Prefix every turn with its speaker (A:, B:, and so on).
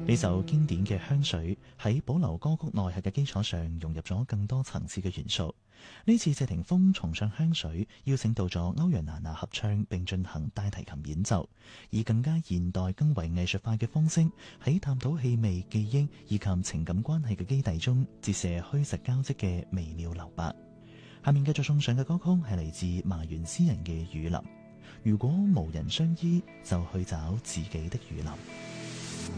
A: 呢首經典嘅香水喺保留歌曲內核嘅基礎上，融入咗更多層次嘅元素。呢次謝霆鋒重唱香水，邀請到咗歐陽娜娜合唱並進行大提琴演奏，以更加現代、更為藝術化嘅方式，喺探討氣味、記憶以及情感關係嘅基底中，折射虛實交織嘅微妙留白。下面繼續送上嘅歌曲係嚟自麻原詩人嘅《雨林》。如果無人相依，就去找自己的雨林。